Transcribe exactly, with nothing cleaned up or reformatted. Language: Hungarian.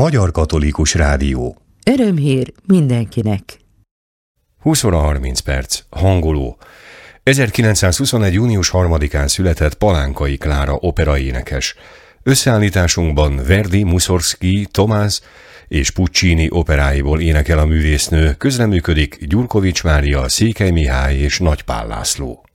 Magyar Katolikus Rádió. Örömhír mindenkinek. húsz óra harminc perc. Hangoló. ezerkilencszázhuszonegy. június harmadikán született Palánkai Klára operaénekes. Összeállításunkban Verdi, Mussorgsky, Tomás és Puccini operáiból énekel a művésznő, közreműködik Gyurkovics Mária, Székely Mihály és Nagy Pál László.